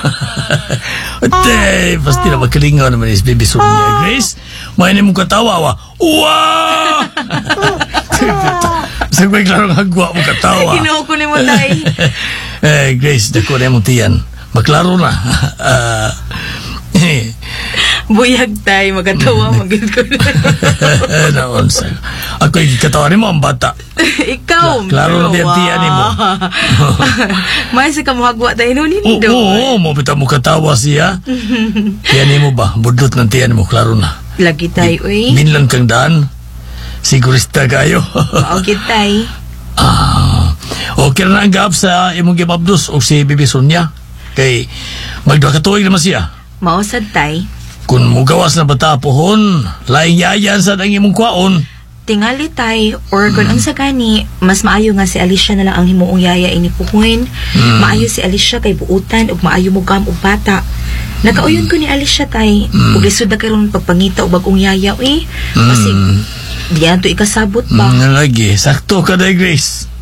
Ate, pasti na magkalingaw naman is Bibi Sonia, Grace. May ni mong katawa, wa. Wow! Sa ko'y klarong hagwa mo katawa. Kinuha ko ni mo, tay. Grace, dako na mong tiyan. Maklaro na. Buyag, tay. Magkatawa, magid ko na. Naon sa. Ako'y katawa ni mo ang bata. Ikaw, klaro na tiyang tiyan ni mo. May sa kamuhagwa tayo nun, hindi doon. Oo, mabita mo katawa siya. Tiyan ni mo ba? Budlot ng tiyan mo, klaro na. Lagi tayo, eh. Minlan kang daan. Sigurista kayo. Okay, tay. Okay na ang gap sa imong gimabdos o si Bibi Sonia. Kay magdwa katuig naman siya. Mausad, tay. Kung mugawas na bata pohon, laing yayan sa ang imong kwaon. Tingali, tay. Or kung ang sagani, mas maayo nga si Alicia na lang ang himuong yaya inipuhuin. Maayo si Alicia kay buutan ug maayo mo gam og bata. Nakauyon ko ni Alicia, tay. Ug lisod na karon pagpangita og bagong yaya, eh. Kasi diyan to ikasabot ba? Lagi, sakto ka na, Grace.